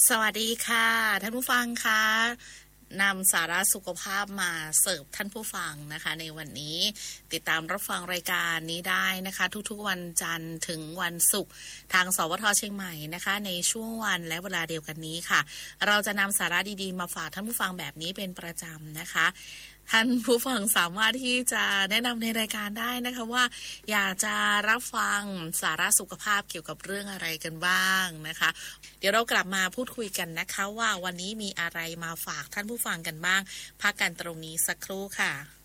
สวัสดีค่ะท่านผู้ฟังคะนำสาระสุขภาพมาเสิร์ฟท่านผู้ฟังนะคะในวันนี้ติดตามรับฟังรายการนี้ได้นะคะทุกๆวันจันทร์ถึงวันศุกร์ทางสวทเชียงใหม่นะคะในช่วงวันและเวลาเดียวกันนี้ค่ะเราจะนำสาระดีๆมาฝากท่านผู้ฟังแบบนี้เป็นประจำนะคะท่านผู้ฟังสามารถที่จะแนะนำในรายการได้นะคะว่าอยากจะรับฟังสาระสุขภาพเกี่ยวกับเรื่องอะไรกันบ้างนะคะเดี๋ยวเรากลับมาพูดคุยกันนะคะว่าวันนี้มีอะไรมาฝากท่านผู้ฟังกันบ้างพักกันตรงนี้สักครู่ค่ะ